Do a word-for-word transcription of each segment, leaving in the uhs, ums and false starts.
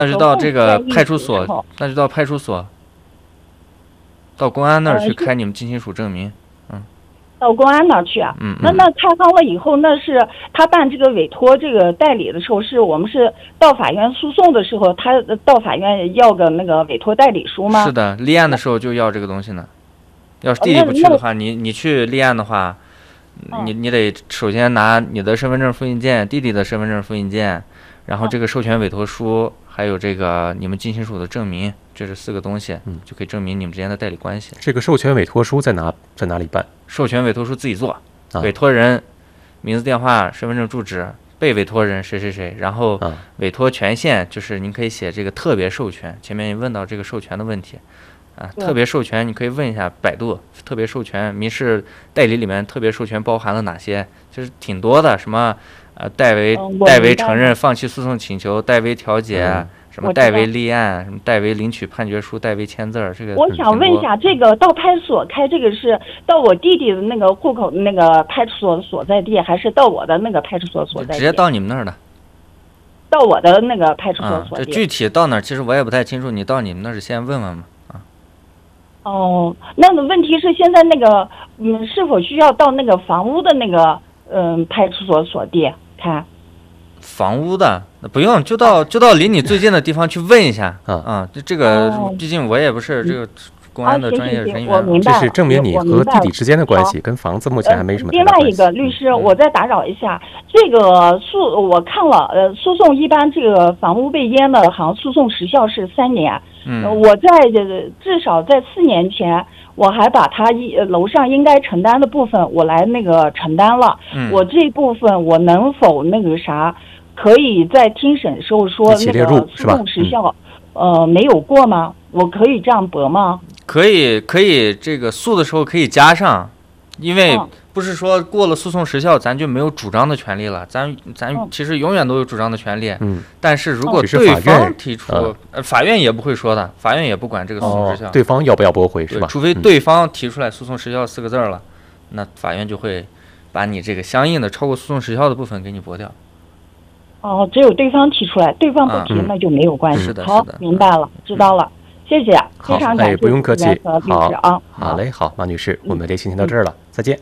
那就到这个派出所，那就到派出所，到公安那儿去开你们近亲属证明。嗯， 到公安那儿去啊？ 嗯， 那那开方了以后，那是他办这个委托这个代理的时候，是我们是到法院诉讼的时候，他到法院要个那个委托代理书吗？ 是的，立案的时候就要这个东西呢。要是弟弟不去的话，你你去立案的话，你你得首先拿你的身份证复印件、弟弟的身份证复印件，然后这个授权委托书，还有这个你们近亲属的证明，这是四个东西，嗯，就可以证明你们之间的代理关系。 这个授权委托书在哪在哪里办？ 授权委托书自己做，啊、委托人名字、电话、身份证、住址，被委托人谁谁谁，然后委托权限就是您可以写这个特别授权，前面问到这个授权的问题。啊，特别授权你可以问一下百度，特别授权民事代理里面特别授权包含了哪些？就是挺多的，什么呃代为、嗯、代为承认放弃诉讼请求，代为调解，嗯、什么代为立案，什么代为领取判决书，代为签字儿。这个我想问一下，这个到派出所开这个是到我弟弟的那个户口那个派出所所在地，还是到我的那个派出所所在地？ 直接到你们那儿的。 到我的那个派出所所地。 啊、这具体到哪儿，其实我也不太清楚。你到你们那儿先问问嘛。 哦，那个问题是现在那个，嗯，是否需要到那个房屋的那个，嗯，派出所所地看？ 房屋的那不用，就到就到离你最近的地方去问一下啊啊！这这个， 哦、 毕竟我也不是这个公安的专业人员， 啊、行行行这是证明你和弟弟之间的关系，跟房子目前还没什么太大关系。呃、另外一个律师，嗯、我再打扰一下，这个诉我看了，呃，诉讼一般这个房屋被淹的，好像诉讼时效是三年。 嗯， 呃、我在这至少在四年前，我还把他一楼上应该承担的部分，我来那个承担了。 嗯， 我这部分我能否那个啥，可以在听审时候说那个诉讼时效，嗯、呃没有过吗？我可以这样驳吗？ 可以，可以，这个诉的时候可以加上，因为不是说过了诉讼时效，咱就没有主张的权利了，咱咱其实永远都有主张的权利。 嗯， 但是如果对方提出，嗯、呃，法院也不会说的，法院也不管这个诉讼时效， 哦、对方要不要驳回是吧？ 除非对方提出来诉讼时效四个字了，嗯、那法院就会把你这个相应的超过诉讼时效的部分给你驳掉。 哦，只有对方提出来，对方不提，嗯、那就没有关系。 是的， 好，明白了，知道了。谢谢，非常感谢， 哎，不用客气， 好啊， 好嘞，好，马女士，我们这期先到这儿了，嗯、再见。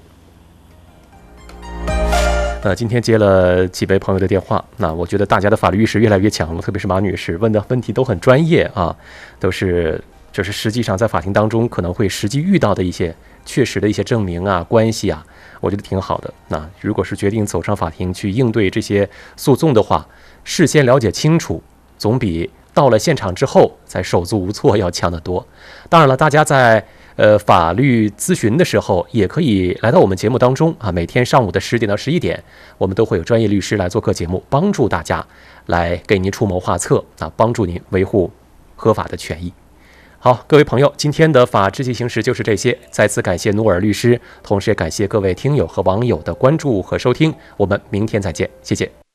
呃，今天接了几位朋友的电话，那我觉得大家的法律意识越来越强了，特别是马女士问的问题都很专业啊，都是就是实际上在法庭当中可能会实际遇到的一些确实的一些证明啊、关系啊，我觉得挺好的。那如果是决定走上法庭去应对这些诉讼的话，事先了解清楚，总比到了现场之后再手足无措要强得多。当然了，大家在呃法律咨询的时候也可以来到我们节目当中啊，每天上午的十点到十一点，我们都会有专业律师来做客节目，帮助大家来给您出谋划策啊，帮助您维护合法的权益。好，各位朋友，今天的法治进行时就是这些，再次感谢努尔律师，同时也感谢各位听友和网友的关注和收听，我们明天再见，谢谢。